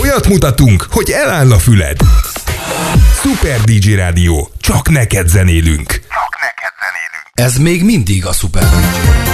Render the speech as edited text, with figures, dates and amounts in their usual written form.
Olyat mutatunk, hogy eláll a füled. Super DJ Rádió. Csak neked zenélünk. Ez még mindig a Super DJ.